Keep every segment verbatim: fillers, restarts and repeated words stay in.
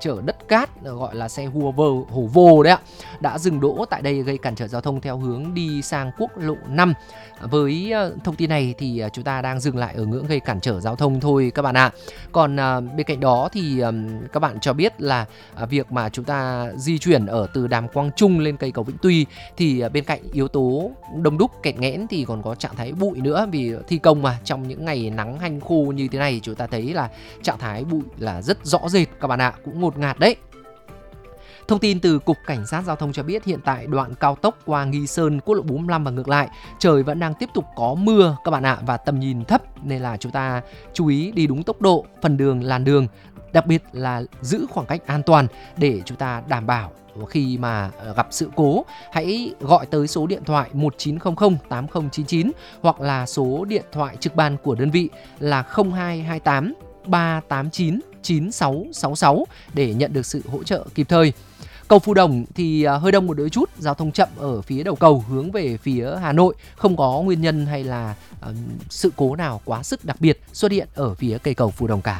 chở đất cát, gọi là xe hùa vờ, hổ vồ đấy ạ, đã dừng đỗ tại đây gây cản trở giao thông theo hướng đi sang quốc lộ năm. Với thông tin này thì chúng ta đang dừng lại ở ngưỡng gây cản trở giao thông thôi các bạn ạ. Còn bên cạnh đó thì các bạn cho biết là việc mà chúng ta di chuyển ở từ Đàm Quang Trung lên cây cầu Vĩnh Tuy thì bên cạnh yếu tố đông đúc kẹt nghẽn thì còn có trạng thái bụi nữa, vì thi công mà trong những ngày nắng hanh khô như thế này chúng ta thấy là trạng thái bụi là rất rõ rệt các bạn ạ, cũng ngột ngạt đấy. Thông tin từ Cục Cảnh sát Giao thông cho biết hiện tại đoạn cao tốc qua Nghi Sơn, quốc lộ bốn mươi lăm và ngược lại, trời vẫn đang tiếp tục có mưa các bạn ạ, và tầm nhìn thấp nên là chúng ta chú ý đi đúng tốc độ, phần đường, làn đường, đặc biệt là giữ khoảng cách an toàn để chúng ta đảm bảo khi mà gặp sự cố. Hãy gọi tới số điện thoại một chín không không tám không chín chín hoặc là số điện thoại trực ban của đơn vị là không hai hai tám ba tám chín chín sáu sáu sáu để nhận được sự hỗ trợ kịp thời. Cầu Phù Đồng thì hơi đông một đôi chút, giao thông chậm ở phía đầu cầu hướng về phía Hà Nội, không có nguyên nhân hay là uh, sự cố nào quá sức đặc biệt xuất hiện ở phía cây cầu Phù Đồng cả.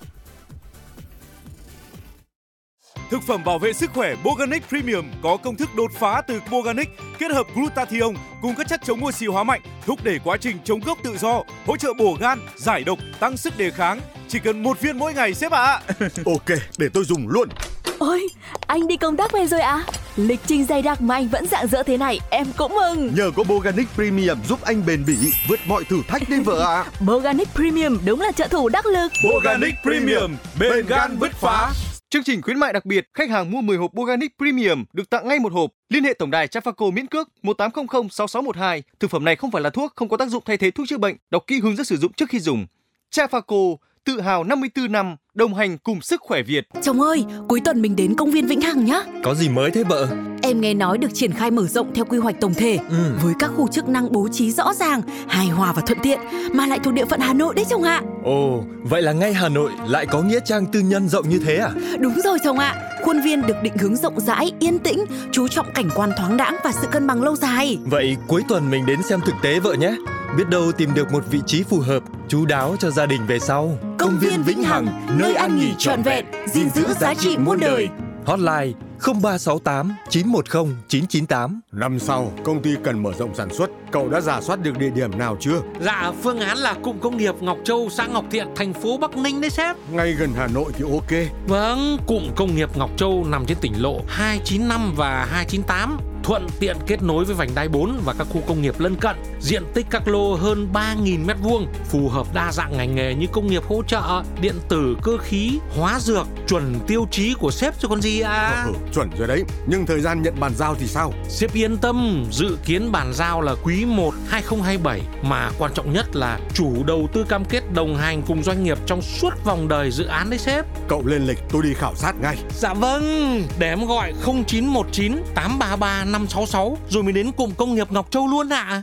Thực phẩm bảo vệ sức khỏe Boganic Premium có công thức đột phá từ Boganic kết hợp glutathione cùng các chất chống oxy hóa mạnh, thúc đẩy quá trình chống gốc tự do, hỗ trợ bổ gan, giải độc, tăng sức đề kháng. Chỉ cần một viên mỗi ngày sếp ạ. À. Ok, để tôi dùng luôn. Ôi, anh đi công tác về rồi à? Lịch trình dày đặc mà anh vẫn rạng rỡ thế này, em cũng mừng. Nhờ có Boganic Premium giúp anh bền bỉ, vượt mọi thử thách đi vợ ạ. À. Boganic Premium đúng là trợ thủ đắc lực. Boganic Premium, bền gan bứt phá. Chương trình khuyến mại đặc biệt, khách hàng mua mười hộp Boganic Premium được tặng ngay một hộp. Liên hệ tổng đài Trafaco miễn cước một tám không không sáu sáu một hai. Thực phẩm này không phải là thuốc, không có tác dụng thay thế thuốc chữa bệnh. Đọc kỹ hướng dẫn sử dụng trước khi dùng. Trafaco, tự hào năm mươi tư năm, đồng hành cùng sức khỏe Việt. Chồng ơi, cuối tuần mình đến công viên Vĩnh Hằng nhá. Có gì mới thế vợ? Em nghe nói được triển khai mở rộng theo quy hoạch tổng thể, ừ. với các khu chức năng bố trí rõ ràng, hài hòa và thuận tiện, mà lại thuộc địa phận Hà Nội đấy chồng ạ. Ồ, vậy là ngay Hà Nội lại có nghĩa trang tư nhân rộng như thế à? Đúng rồi chồng ạ. Khuôn viên được định hướng rộng rãi, yên tĩnh, chú trọng cảnh quan thoáng đãng và sự cân bằng lâu dài. Vậy cuối tuần mình đến xem thực tế vợ nhé. Biết đâu tìm được một vị trí phù hợp, chu đáo cho gia đình về sau. Công, Công viên Vĩnh Hằng, nơi ăn nghỉ trọn vẹn, gìn giữ giá trị muôn đời. Hotline không ba sáu tám chín một không chín chín tám. Năm sau, công ty cần mở rộng sản xuất. Cậu đã rà soát được địa điểm nào chưa? Dạ, phương án là cụm công nghiệp Ngọc Châu, xã Ngọc Thiện, thành phố Bắc Ninh đấy sếp. Ngay gần Hà Nội thì ok. Vâng, cụm công nghiệp Ngọc Châu nằm trên tỉnh lộ hai chín năm và hai chín tám, thuận tiện kết nối với vành đai bốn và các khu công nghiệp lân cận. Diện tích các lô hơn ba nghìn mét vuông, phù hợp đa dạng ngành nghề như công nghiệp hỗ trợ, điện tử, cơ khí, hóa dược, chuẩn tiêu chí của sếp chứ còn gì à. Ừ, chuẩn rồi đấy, nhưng thời gian nhận bàn giao thì sao? Sếp yên tâm, dự kiến bàn giao là quý một hai không hai bảy, mà quan trọng nhất là chủ đầu tư cam kết đồng hành cùng doanh nghiệp trong suốt vòng đời dự án đấy sếp. Cậu lên lịch, tôi đi khảo sát ngay. Dạ vâng, để em gọi không chín một chín tám ba ba năm sáu sáu rồi mới đến cụm công nghiệp Ngọc Châu luôn ạ. À.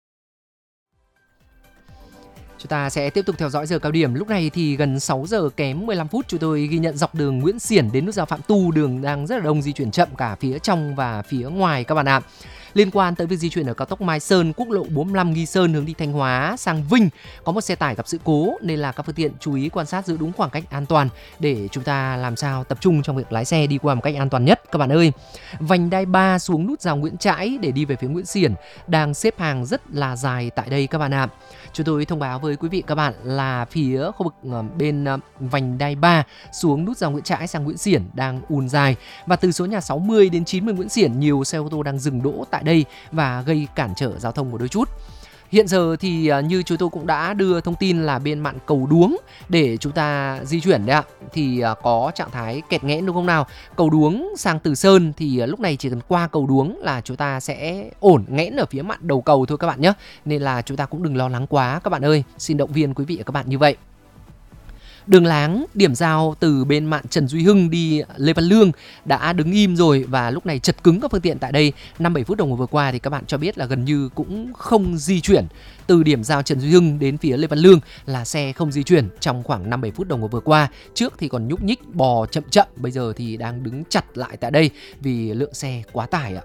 Chúng ta sẽ tiếp tục theo dõi giờ cao điểm. Lúc này thì gần sáu giờ kém mười lăm phút, chúng tôi ghi nhận dọc đường Nguyễn Xiển đến nút giao Phạm Tu, đường đang rất là đông, di chuyển chậm cả phía trong và phía ngoài các bạn ạ. Liên quan tới việc di chuyển ở cao tốc Mai Sơn, quốc lộ bốn mươi lăm Nghi Sơn hướng đi Thanh Hóa sang Vinh, có một xe tải gặp sự cố nên là các phương tiện chú ý quan sát giữ đúng khoảng cách an toàn để chúng ta làm sao tập trung trong việc lái xe đi qua một cách an toàn nhất các bạn ơi. Vành đai ba xuống nút giao Nguyễn Trãi để đi về phía Nguyễn Xiển đang xếp hàng rất là dài tại đây các bạn ạ. Chúng tôi thông báo với quý vị các bạn là phía khu vực bên vành đai ba xuống nút giao Nguyễn Trãi sang Nguyễn Xiển đang ùn dài, và từ số nhà sáu mươi đến chín mươi Nguyễn Xiển nhiều xe ô tô đang dừng đỗ tại đây và gây cản trở giao thông một đôi chút. Hiện giờ thì như chúng tôi cũng đã đưa thông tin là bên mạn cầu Đuống để chúng ta di chuyển đấy ạ, thì có trạng thái kẹt nghẽn đúng không nào? Cầu Đuống sang Từ Sơn thì lúc này chỉ cần qua cầu Đuống là chúng ta sẽ ổn, nghẽn ở phía mạn đầu cầu thôi các bạn nhé. Nên là chúng ta cũng đừng lo lắng quá các bạn ơi. Xin động viên quý vị và các bạn như vậy. Đường láng điểm giao từ bên mạn Trần Duy Hưng đi Lê Văn Lương đã đứng im rồi, và lúc này chật cứng các phương tiện tại đây. Năm bảy phút đồng hồ vừa qua thì các bạn cho biết là gần như cũng không di chuyển. Từ điểm giao Trần Duy Hưng đến phía Lê Văn Lương là xe không di chuyển trong khoảng năm bảy phút đồng hồ vừa qua. Trước thì còn nhúc nhích bò chậm chậm, bây giờ thì đang đứng chặt lại tại đây vì lượng xe quá tải ạ.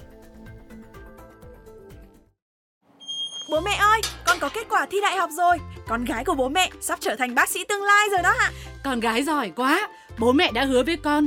Bố mẹ ơi, con có kết quả thi đại học rồi. Con gái của bố mẹ sắp trở thành bác sĩ tương lai rồi đó ạ. Con gái giỏi quá. Bố mẹ đã hứa với con